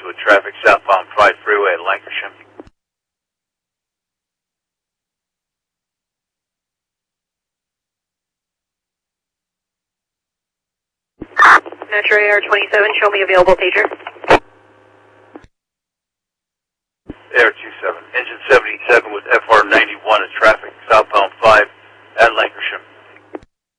with traffic southbound Pride Freeway at Lancashire. Metro AR 27, show me available pager.